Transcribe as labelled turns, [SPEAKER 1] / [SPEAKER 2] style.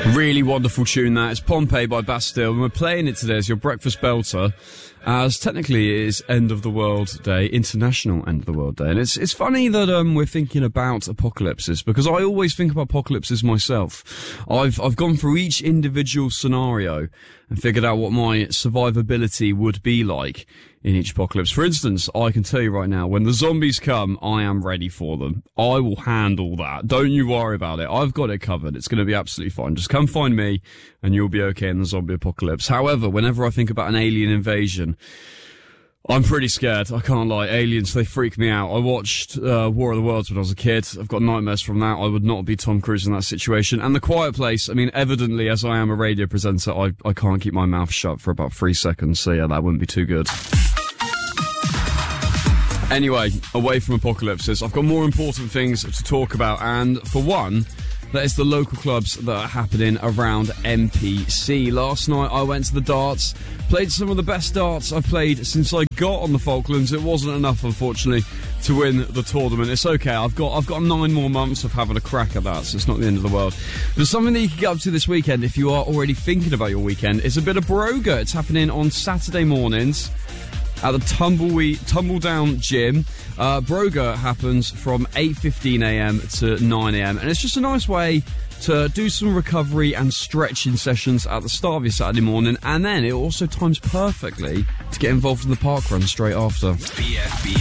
[SPEAKER 1] Really wonderful tune that. It's Pompeii by Bastille, and we're playing it today as your breakfast belter, as technically it is End of the World Day, International End of the World Day. And it's funny that we're thinking about apocalypses, because I always think about apocalypses myself. I've gone through each individual scenario and figured out what my survivability would be like in each apocalypse. For instance, I can tell you right now, when the zombies come, I am ready for them. I will handle that. Don't you worry about it. I've got it covered. It's going to be absolutely fine. Just come find me and you'll be okay in the zombie apocalypse. However, whenever I think about an alien invasion, I'm pretty scared. I can't lie. Aliens, they freak me out. I watched War of the Worlds when I was a kid. I've got nightmares from that. I would not be Tom Cruise in that situation. And The Quiet Place, I mean, evidently, as I am a radio presenter, I can't keep my mouth shut for about 3 seconds. So yeah, that wouldn't be too good. Anyway, away from apocalypses, I've got more important things to talk about, and for one, that is the local clubs that are happening around MPC. Last night I went to the darts, played some of the best darts I've played since I got on the Falklands. It wasn't enough, unfortunately, to win the tournament. It's okay, I've got 9 more months of having a crack at that, so it's not the end of the world. But something that you can get up to this weekend, if you are already thinking about your weekend, is a bit of Broga. It's happening on Saturday mornings at the Tumbledown Gym. Broga happens from 8:15am to 9am, and it's just a nice way to do some recovery and stretching sessions at the start of your Saturday morning, and then it also times perfectly to get involved in the park run straight after. BFB